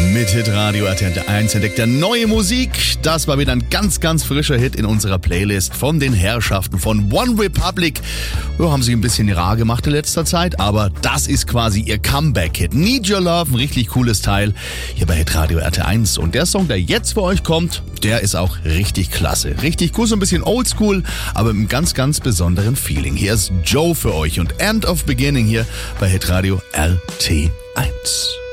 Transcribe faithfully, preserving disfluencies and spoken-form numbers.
Mit Hitradio R T L eins entdeckt er neue Musik. Das war wieder ein ganz, ganz frischer Hit in unserer Playlist von den Herrschaften von One Republic. Wir haben sich ein bisschen rar gemacht in letzter Zeit, aber das ist quasi ihr Comeback-Hit. Need Your Love, ein richtig cooles Teil hier bei Hitradio R T L eins. Und der Song, der jetzt für euch kommt, der ist auch richtig klasse. Richtig cool, so ein bisschen oldschool, aber mit einem ganz, ganz besonderen Feeling. Hier ist Joe für euch und End of Beginning hier bei Hitradio R T L eins.